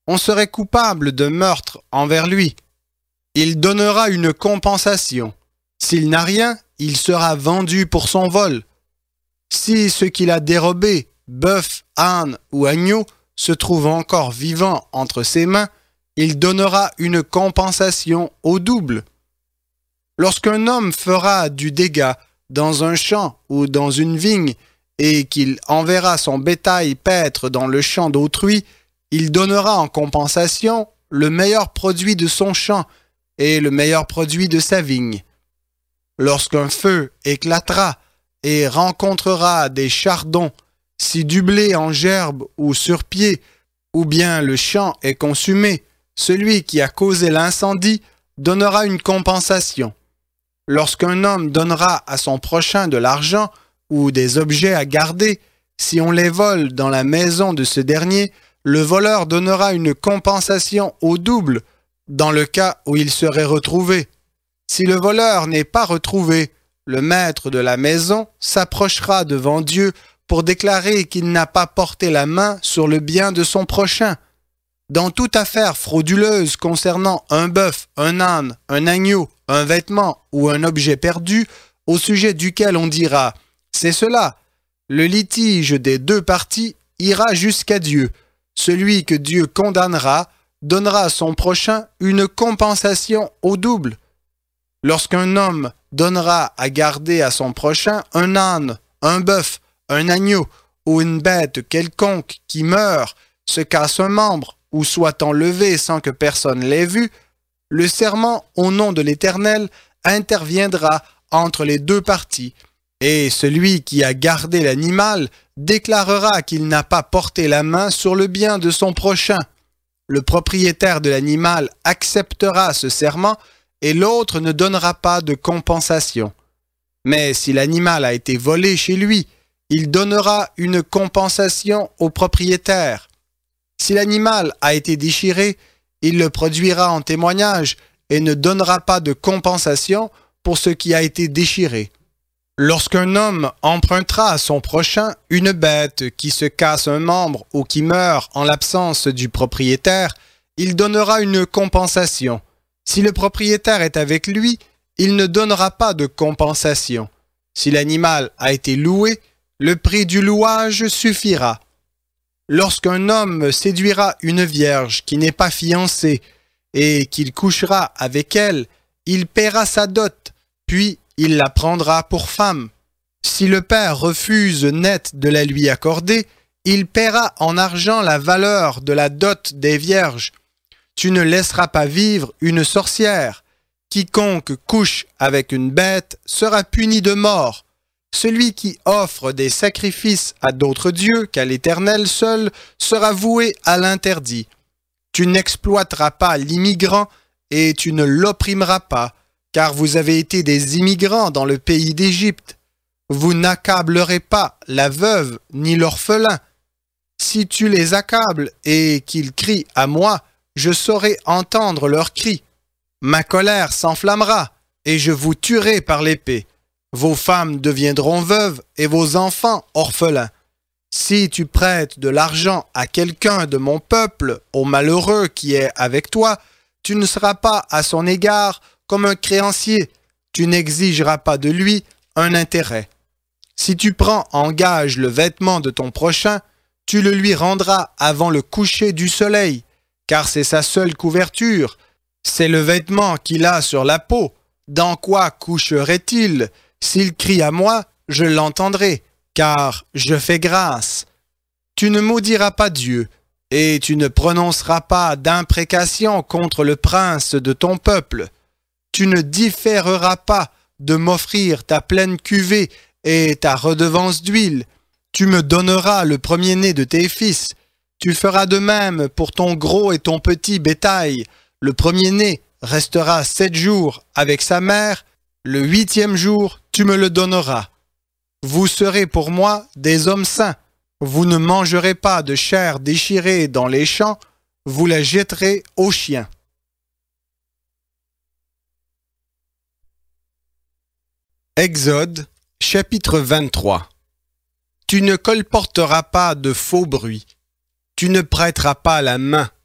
on serait coupable de meurtre envers lui. Il donnera une compensation. S'il n'a rien, il sera vendu pour son vol. Si ce qu'il a dérobé, bœuf, âne ou agneau, se trouve encore vivant entre ses mains, il donnera une compensation au double. Lorsqu'un homme fera du dégât dans un champ ou dans une vigne, et qu'il enverra son bétail paître dans le champ d'autrui, il donnera en compensation le meilleur produit de son champ et le meilleur produit de sa vigne. Lorsqu'un feu éclatera et rencontrera des chardons, si du blé en gerbe ou sur pied, ou bien le champ est consumé, celui qui a causé l'incendie donnera une compensation. Lorsqu'un homme donnera à son prochain de l'argent ou des objets à garder, si on les vole dans la maison de ce dernier, le voleur donnera une compensation au double dans le cas où il serait retrouvé. Si le voleur n'est pas retrouvé, le maître de la maison s'approchera devant Dieu pour déclarer qu'il n'a pas porté la main sur le bien de son prochain. Dans toute affaire frauduleuse concernant un bœuf, un âne, un agneau, un vêtement ou un objet perdu, au sujet duquel on dira « c'est cela », le litige des deux parties ira jusqu'à Dieu. Celui que Dieu condamnera donnera à son prochain une compensation au double. Lorsqu'un homme donnera à garder à son prochain un âne, un bœuf, un agneau ou une bête quelconque qui meurt, se casse un membre ou soit enlevé sans que personne l'ait vu, le serment au nom de l'Éternel interviendra entre les deux parties, et celui qui a gardé l'animal déclarera qu'il n'a pas porté la main sur le bien de son prochain. Le propriétaire de l'animal acceptera ce serment et l'autre ne donnera pas de compensation. Mais si l'animal a été volé chez lui, il donnera une compensation au propriétaire. Si l'animal a été déchiré, il le produira en témoignage et ne donnera pas de compensation pour ce qui a été déchiré. Lorsqu'un homme empruntera à son prochain une bête qui se casse un membre ou qui meurt en l'absence du propriétaire, il donnera une compensation. Si le propriétaire est avec lui, il ne donnera pas de compensation. Si l'animal a été loué, le prix du louage suffira. Lorsqu'un homme séduira une vierge qui n'est pas fiancée et qu'il couchera avec elle, il paiera sa dot, puis il la prendra pour femme. Si le père refuse net de la lui accorder, il paiera en argent la valeur de la dot des vierges. Tu ne laisseras pas vivre une sorcière. Quiconque couche avec une bête sera puni de mort. Celui qui offre des sacrifices à d'autres dieux qu'à l'Éternel seul sera voué à l'interdit. Tu n'exploiteras pas l'immigrant et tu ne l'opprimeras pas, car vous avez été des immigrants dans le pays d'Égypte. Vous n'accablerez pas la veuve ni l'orphelin. Si tu les accables et qu'ils crient à moi, je saurai entendre leurs cris. Ma colère s'enflammera et je vous tuerai par l'épée. Vos femmes deviendront veuves et vos enfants orphelins. Si tu prêtes de l'argent à quelqu'un de mon peuple, au malheureux qui est avec toi, tu ne seras pas à son égard comme un créancier. Tu n'exigeras pas de lui un intérêt. Si tu prends en gage le vêtement de ton prochain, tu le lui rendras avant le coucher du soleil, car c'est sa seule couverture. C'est le vêtement qu'il a sur la peau. Dans quoi coucherait-il? S'il crie à moi, je l'entendrai, car je fais grâce. Tu ne maudiras pas Dieu, et tu ne prononceras pas d'imprécation contre le prince de ton peuple. Tu ne différeras pas de m'offrir ta pleine cuvée et ta redevance d'huile. Tu me donneras le premier-né de tes fils. Tu feras de même pour ton gros et ton petit bétail. Le premier-né restera 7 jours avec sa mère. Le 8e jour, tu me le donneras. Vous serez pour moi des hommes saints. Vous ne mangerez pas de chair déchirée dans les champs. Vous la jetterez aux chiens. Exode, chapitre 23. Tu ne colporteras pas de faux bruit. Tu ne prêteras pas la main